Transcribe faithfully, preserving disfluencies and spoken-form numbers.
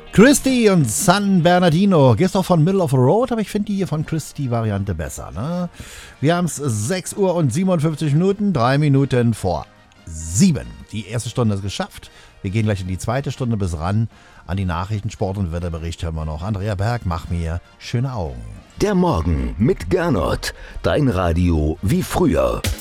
Christy und San Bernardino. Gehst doch von Middle of the Road, aber ich finde die hier von Christy-Variante besser. Ne? Wir haben es sechs Uhr und siebenundfünfzig Minuten, drei Minuten vor sieben. Die erste Stunde ist geschafft. Wir gehen gleich in die zweite Stunde bis ran. An die Nachrichten, Sport und Wetterbericht hören wir noch. Andrea Berg, mach mir schöne Augen. Der Morgen mit Gernot. Dein Radio wie früher.